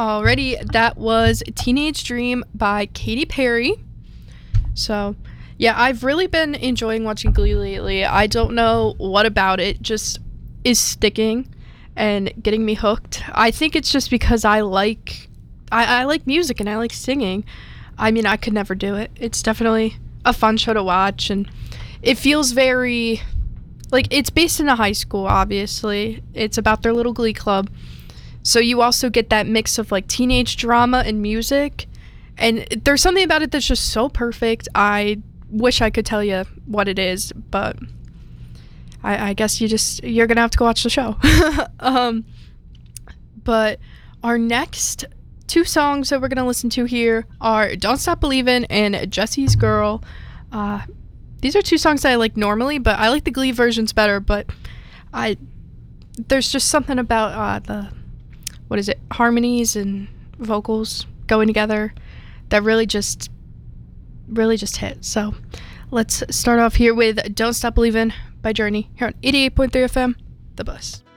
Alrighty, that was Teenage Dream by Katy Perry. So, yeah, I've really been enjoying watching Glee lately. I don't know what about it just is sticking and getting me hooked. I think it's just because I like music and I like singing. I mean, I could never do it. It's definitely a fun show to watch, and it feels very like it's based in a high school, obviously. It's about their little Glee club. So you also get that mix of like teenage drama and music. And there's something about it that's just so perfect. I wish I could tell you what it is, but I guess you're gonna have to go watch the show. But our next two songs that we're gonna listen to here are "Don't Stop Believin'" and "Jesse's Girl." These are two songs that I like normally, but I like the Glee versions better. But there's just something about harmonies and vocals going together that really just hit. So let's start off here with "Don't Stop Believin'" by Journey here on 88.3 FM, The Bus.